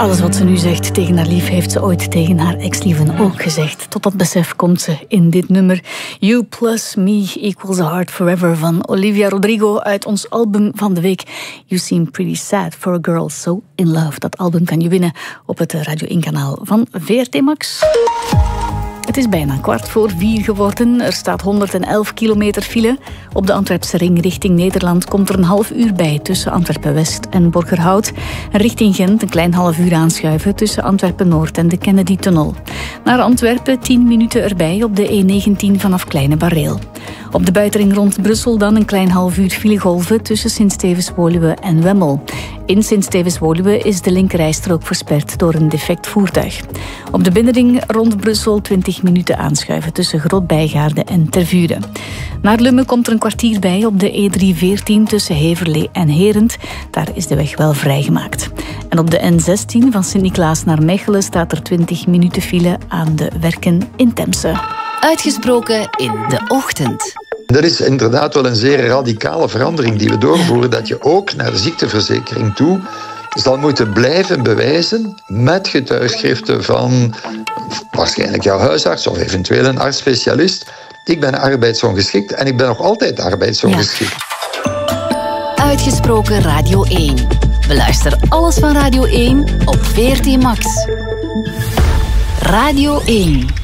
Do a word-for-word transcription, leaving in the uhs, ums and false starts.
Alles wat ze nu zegt tegen haar lief heeft ze ooit tegen haar ex-lieven ook gezegd. Tot dat besef komt ze in dit nummer. You plus me equals a heart forever van Olivia Rodrigo uit ons album van de week. You seem pretty sad for a girl so in love. Dat album kan je winnen op het Radio één kanaal van V R T Max. Het is bijna kwart voor vier geworden. Er staat honderdelf kilometer file. Op de Antwerpse ring richting Nederland komt er een half uur bij tussen Antwerpen-West en Borgerhout. Richting Gent een klein half uur aanschuiven tussen Antwerpen-Noord en de Kennedy-tunnel. Naar Antwerpen tien minuten erbij op de E negentien vanaf Kleine Barreel. Op de buitenring rond Brussel dan een klein half uur filegolven tussen Sint-Stevens-Woluwe en Wemmel. In Sint-Stevens-Woluwe is de linkerrijstrook versperd door een defect voertuig. Op de binnenring rond Brussel twintig minuten aanschuiven tussen Groot-Bijgaarde en Tervuren. Naar Lummen komt er een kwartier bij op de E driehonderdveertien tussen Heverlee en Herent. Daar is de weg wel vrijgemaakt. En op de N zestien van Sint-Niklaas naar Mechelen staat er twintig minuten file aan de Werken in Temse. Uitgesproken in de ochtend. Dat is inderdaad wel een zeer radicale verandering die we doorvoeren, dat je ook naar de ziekteverzekering toe zal moeten blijven bewijzen met getuigschriften van waarschijnlijk jouw huisarts of eventueel een arts-specialist. Ik ben arbeidsongeschikt en ik ben nog altijd arbeidsongeschikt. Ja. Uitgesproken Radio één. Beluister alles van Radio één op V R T Max. Radio één.